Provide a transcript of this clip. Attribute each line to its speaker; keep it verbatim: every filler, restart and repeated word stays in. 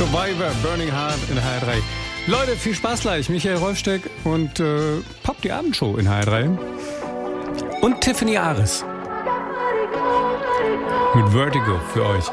Speaker 1: Survivor, Burning Heart in H R drei. Leute, viel Spaß gleich. Michael Rolfsteck und äh, Pop, die Abendshow in H R drei. Und Tiffany Ares mit Vertigo für euch.